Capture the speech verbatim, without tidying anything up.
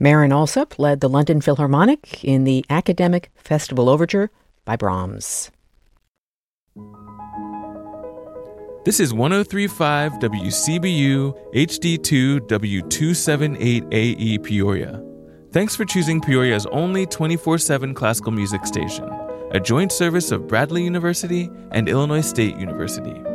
Marin Alsop led the London Philharmonic in the Academic Festival Overture by Brahms. This is one oh three point five W C B U H D two W two seventy-eight A E Peoria. Thanks for choosing Peoria's only twenty-four seven classical music station, a joint service of Bradley University and Illinois State University.